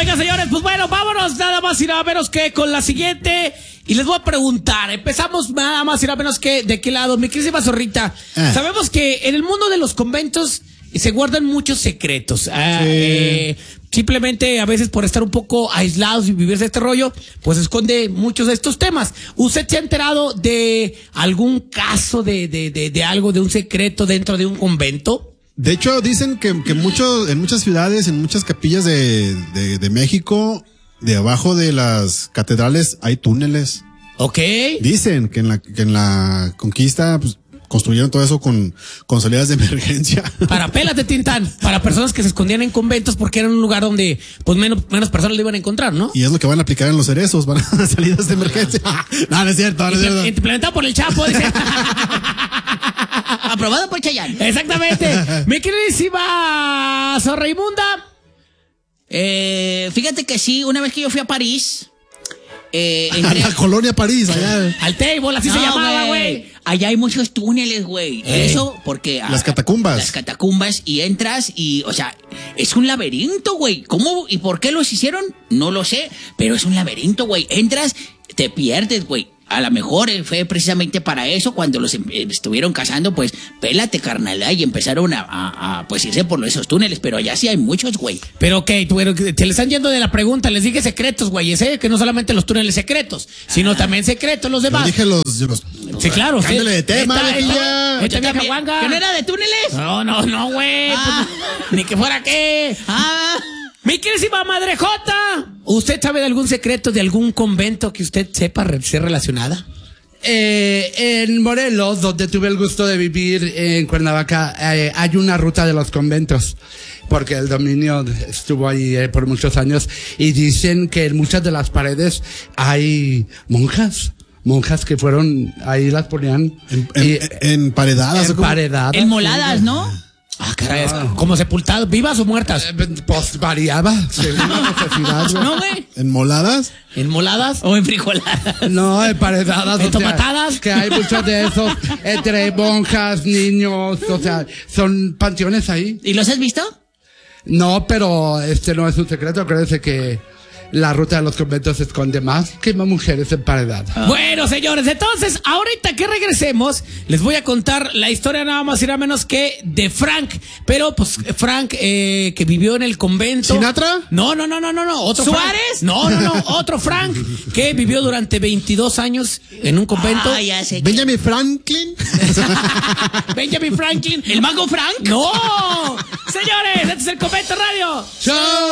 Oiga, señores, pues bueno, vámonos nada más y nada menos que con la siguiente. Y les voy a preguntar, empezamos nada más y nada menos que de qué lado. Mi querida Zorrita, sabemos que en el mundo de los conventos se guardan muchos secretos. Simplemente a veces por estar un poco aislados y vivirse este rollo, pues esconde muchos de estos temas. ¿Usted se ha enterado de algún caso de algo, de un secreto dentro de un convento? De hecho, dicen que en muchas ciudades, en muchas capillas de México, de abajo de las catedrales hay túneles. Ok. Dicen que en la conquista, pues, construyeron todo eso con salidas de emergencia. Para pelas de Tintán, para personas que se escondían en conventos porque era un lugar donde pues menos personas lo iban a encontrar, ¿no? Y es lo que van a aplicar en los cerezos, van a salidas de emergencia. No es cierto, no es cierto. Implementado por el Chapo, dice. Aprobado por Chayanne. Exactamente. Mi queridísima Zorraimunda. Fíjate que sí, una vez que yo fui a París, a la colonia París, allá. Al table, así se llamaba, güey. Allá hay muchos túneles, güey. Eso porque... Las catacumbas. Las catacumbas, y entras y, o sea, es un laberinto, güey. ¿Cómo y por qué los hicieron? No lo sé, pero es un laberinto, güey. Entras, te pierdes, güey. A lo mejor fue precisamente para eso, cuando los estuvieron cazando, pues, pélate, carnal, y empezaron pues, irse por esos túneles, pero allá sí hay muchos, güey. Pero ok, te le están yendo de la pregunta, les dije secretos, güey, que no solamente los túneles secretos, sino también secretos los demás. Yo dije los sí, claro. Cándale de tema, esta vieja guanga. ¿Que no era de túneles? No, güey, pues, ni que fuera qué. Mi queridísima Madre Jota, ¿usted sabe de algún secreto de algún convento que usted sepa ser relacionada? En Morelos, donde tuve el gusto de vivir en Cuernavaca, hay una ruta de los conventos, porque el dominio estuvo ahí por muchos años, y dicen que en muchas de las paredes hay monjas que fueron, ahí las ponían emparedadas. Emparedadas. Enmoladas, ¿no? Caray, ¿como sepultadas, vivas o muertas? Pues variaba, según la necesidad. ¿No, güey? ¿Enmoladas? ¿Enmoladas? ¿O enfrijoladas? No, emparedadas. ¿Entomatadas? Que hay muchos de esos entre monjas, niños, o sea, son panteones ahí. ¿Y los has visto? No, pero no es un secreto, acuérdense que la ruta de los conventos se esconde más que mujeres emparedadas. Bueno, señores, entonces, ahorita que regresemos, les voy a contar la historia nada más y nada menos que de Frank. Pero, pues, Frank, que vivió en el convento. ¿Sinatra? No. ¿Otro ¿Suárez? Frank? No. Otro Frank que vivió durante 22 años en un convento. Ya sé. ¿Benjamin Franklin? Benjamin Franklin. ¿El mago Frank? No. Señores, este es el Convento Radio. ¡Chao!